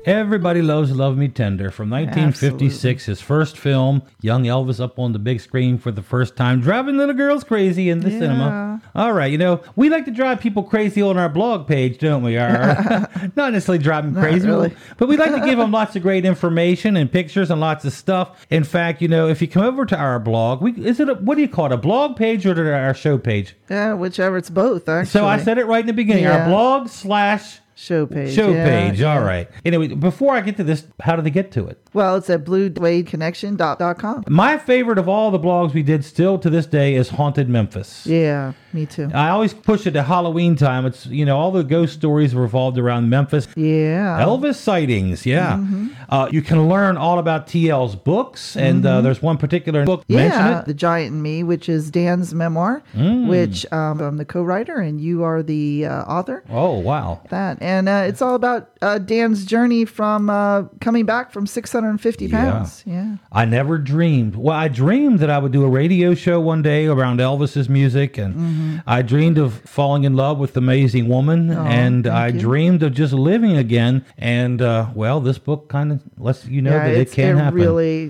Everybody Loves Love Me Tender from 1956, his first film. Young Elvis up on the big screen for the first time, driving little girls crazy in the cinema. All right, we like to drive people crazy on our blog page, don't we? Not necessarily drive them crazy, really. but we like to give them lots of great information and pictures and lots of stuff. In fact, if you come over to our blog, what do you call it, a blog page or our show page? Yeah, whichever. It's both, actually. So I said it right in the beginning. Yeah. Our blog / show page. Page. All right. Anyway, before I get to this, how do they get to it? Well, it's at bluesuedeconnection.com. My favorite of all the blogs we did still to this day is Haunted Memphis. Yeah, me too. I always push it to Halloween time. It's, all the ghost stories revolved around Memphis. Yeah. Elvis sightings, yeah. Mm-hmm. You can learn all about TL's books, and there's one particular book. Yeah, The Giant and Me, which is Dan's memoir, which I'm the co-writer, and you are the author. Oh, wow. And it's all about Dan's journey from coming back from 650 pounds. Yeah. I never dreamed. Well, I dreamed that I would do a radio show one day around Elvis's music, and I dreamed of falling in love with the Amazing Woman, and I dreamed of just living again. And this book kind of lets you know that it can happen.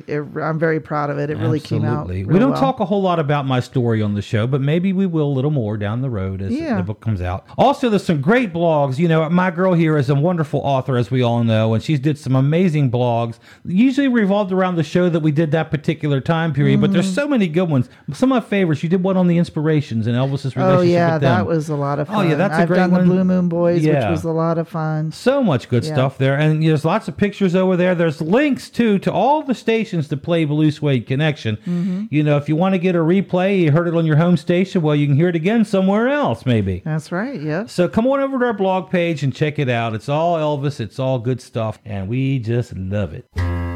I'm very proud of it. It really came out. We don't talk a whole lot about my story on the show, but maybe we will a little more down the road as the book comes out. Also, there's some great blogs. My girl here is a wonderful author, as we all know, and she's did some amazing blogs, usually revolved around the show that we did that particular time period, but there's so many good ones. Some of my favorites, you did one on the Inspirations and Elvis's relationship with them. That was a lot of fun. Oh, yeah, that's a great one. I've done the Blue Moon Boys, which was a lot of fun. So much good stuff there, and there's lots of pictures over there. There's links, too, to all the stations that play Blue Suede Connection. If you want to get a replay, you heard it on your home station, well, you can hear it again somewhere else, maybe. That's right, yeah. So come on over to our blog page and check it out. It's all Elvis. It's all good stuff, and we just love it.